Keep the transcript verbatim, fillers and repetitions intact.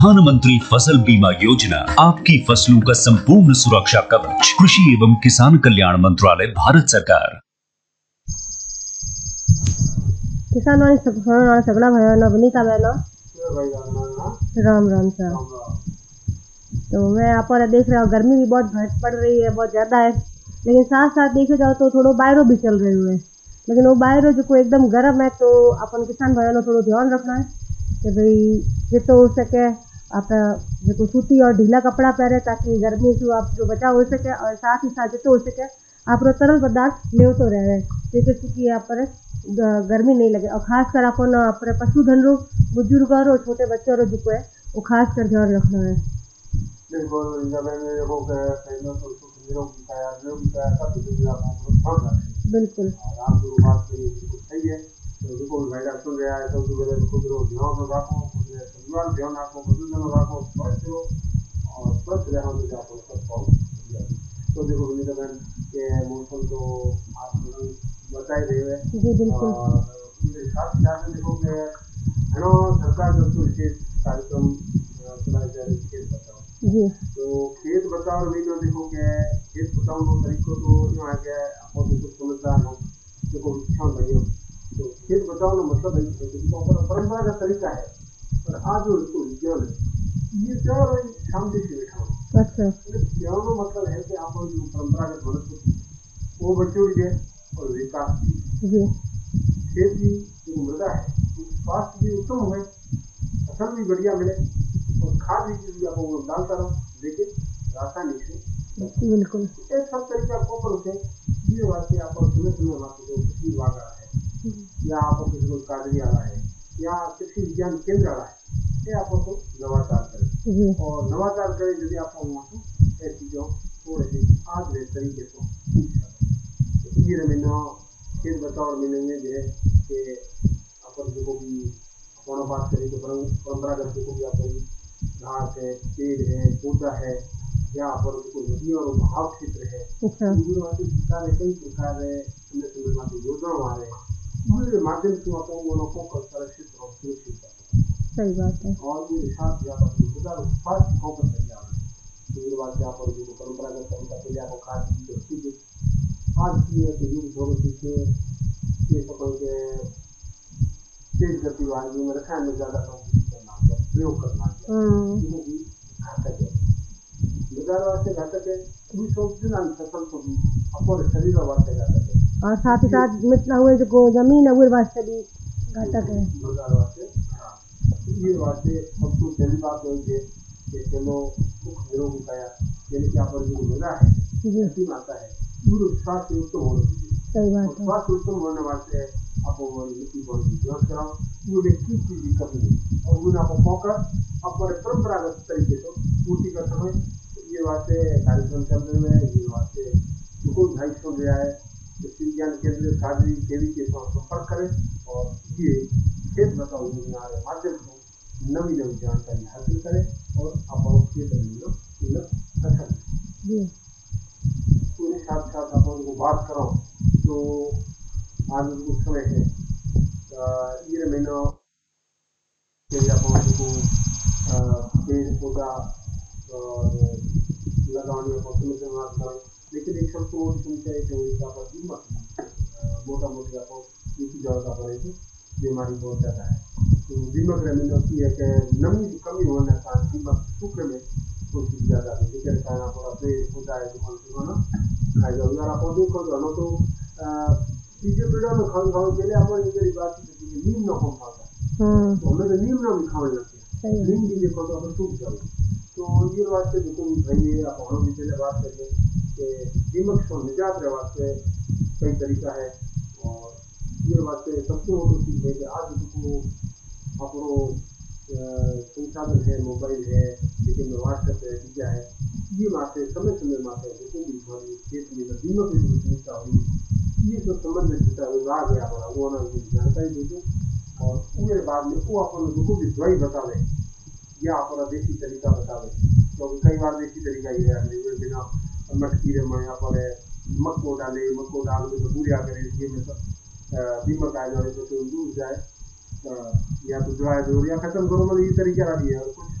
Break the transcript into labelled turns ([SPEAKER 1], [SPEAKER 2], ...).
[SPEAKER 1] प्रधानमंत्री फसल बीमा योजना आपकी फसलों का संपूर्ण सुरक्षा कवच। कृषि एवं किसान कल्याण मंत्रालय, भारत सरकार।
[SPEAKER 2] किसान वाली सगड़ा भाई बनीता बहनों, राम राम सर। तो मैं आप पर देख रहा हूँ गर्मी भी बहुत घट पड़ रही है, बहुत ज़्यादा है, लेकिन साथ साथ देखे जाओ तो थोड़ो बायरो भी चल रहे हुए, लेकिन वो बायरो जो एकदम गर्म है, तो अपन किसान भाइयों ने थोड़ा ध्यान रखना है कि भाई जितना हो सके आप जो सूती और ढीला कपड़ा पहने, ताकि गर्मी से आप जो बचाव हो सके, और साथ ही साथ जितना हो सके आप तरल पदार्थ ले तो रहे जैसे कि आप पर गर्मी नहीं लगे। और खासकर अपन अपने पशुधन रो, बुजुर्ग और छोटे बच्चों रो जो है वो खास कर ध्यान रखना है। बिल्कुल
[SPEAKER 3] देखो भाईरा सुन रहा है तो मेरे खुद रो ध्यान रखो, खुद परिवार ध्यान रखो, खुद ध्यान रखो, स्वस्थ हो और स्वस्थ रहो तो आप सब पाओ। तो देखो विनीता बहन के मौसम तो आप बता ही रहे हैं
[SPEAKER 2] जी बिल्कुल।
[SPEAKER 3] और मेरे साथ साथ देखो कि है ना सरकार जो तो विशेष कार्यक्रम चलाए जा रहे खेत बचाओ
[SPEAKER 2] जी।
[SPEAKER 3] तो खेत बचाओ भी तो देखो कि खेत बचाओ को तरीकों तो यूँ आ गया आपको देखो समझदार हो देखो विक्षण लगे तो खेत बचाओ का मतलब है कि परंपरागत तरीका है, पर आज जो इसको विज्ञान है ये क्या है शांति से बैठा हो।
[SPEAKER 2] अच्छा।
[SPEAKER 3] विज्ञान का मतलब है कि आप जो परंपरागत वनस्पति वो बचोड़ी है और विकास भी खेती जो मृदा है स्वास्थ्य भी उत्तम हुए, फसल भी बढ़िया मिले और खाद भी आप डालता रहो देखिए रासायनिक से
[SPEAKER 2] बिल्कुल
[SPEAKER 3] एक सब तरीके आपको पर उसे ये वास्ते आप समय समय वास्ते जो कृषि विभाग आ है या आपको किसी को कार्य आ रहा है या कृषि विज्ञान केंद्र आ रहा है ये आपको तो नवाचार करें और नवाचार करें यदि आपको वहाँ से ऐसी जो थोड़े से आज वे तरीके से सीख सकें। ये महीना खेत बचाओ महीने में जो है कि अपन जो भी अपन बात करें तो परंपरागत जो भी आप घास है, पेड़ है, पौधा है या पर नदी और भाव क्षेत्र है सरकार ने कई प्रकार योजना आ रहे हैं माध्यम से आपको को संरक्षित और सुरक्षित करते हैं।
[SPEAKER 2] सही बात है।
[SPEAKER 3] और ये साथ या स्वास्थ्य फोकस कर जा रहे हैं तो ये बात यहाँ पर जो परंपरागत तरीका पहले आपको खाद की होती आज की है कि युग दोनों चीजें ये सब के तेज गति वाली में रसायन में ज्यादा करना प्रयोग करना घातक है बाजार वास्ते घातक है भी सोचना फसल को भी अपने शरीर वास्ते घातक है
[SPEAKER 2] और साथ ही साथ मिटना हुए जो जमीन है वो वास्ते भी घातक है
[SPEAKER 3] बाजार वास्ते ये वास्ते सबसे पहली बात है कि चलो सुख निरोग पाया यानी कि आप जो मृदा है ऐसी माता है पूरे स्वास्थ्य उत्तम होना चाहिए।
[SPEAKER 2] सही बात है।
[SPEAKER 3] स्वास्थ्य उत्तम होने वास्ते आपको मिट्टी को जांच कराओ वो व्यक्ति की दिक्कत नहीं और उन्हें आपको मौका अपने परंपरागत तरीके से पूर्ति कर सके। ये वास्ते कार्यक्रम चल रहे हैं ये वास्ते बिल्कुल ढाई सौ गया है कृषि विज्ञान केंद्र खादी केवी के साथ संपर्क करें और ये खेत बचाओ योजना के माध्यम से नवी नवी जानकारी हासिल करें और आप खेत फसल पूरे साथ साथ आप उनको बात करो तो आज उस समय है ये महीना पेड़ पौधा और लगाने को समय से बात करें, लेकिन एक सबसे मोटी समस्या है कि पर दीमक मोटा मोटी आपको इसी ज़्यादा पड़े थे बीमारी बहुत ज़्यादा है तो दीमक रमीन होती है कि नमी की कमी होने का दीमक सूखे में थोड़ी ज़्यादा है जिसके कारण आप पेड़ पौधा है दुकान से होना खाई जाओ अगर आप देखो तो ना तो तीसरे पीढ़ियों में खान खाओ के लिए हमारी मेरी बात नीम न कम खाता तो हमें तो नीम न भी खाने लगते हैं नीम भी देखो तो हमें सूख जाओ तो ये वास्ते जो भाई आप हम भी पहले बात करें कि दीमक से निजात के वास्ते कई तरीका है और ये वास्ते सबसे मोटी चीज़ है कि आज जो अपनो संसाधन है मोबाइल है लेकिन व्हाट्सएप है मीडिया है ये वास्ते समय समय माते जो भी हमारी खेत में दीमक की समस्या हुई ये जो संबंधित विभाग है हमारा वो ना जानकारी दे और उसके बाद में वो अपन जो भी दवाई बतावे या अपना देसी तरीका बतावे क्योंकि तो कई बार देसी तरीका ही है बिना मटकी रे में पर मक्को डाले मक्को डाल के पूरी करें इसके में सब दीमक आ जाए तो दूर जाए या तो दवाई दो या खत्म करो मतलब ये तरीका आ रही है और कुछ